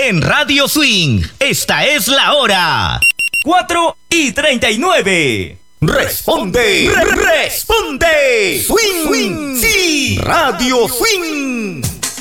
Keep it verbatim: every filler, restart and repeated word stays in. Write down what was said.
en Radio Swing. Esta es la hora. cuatro y treinta y nueve. Responde, re responde. Swing, swing, sí. Radio Swing.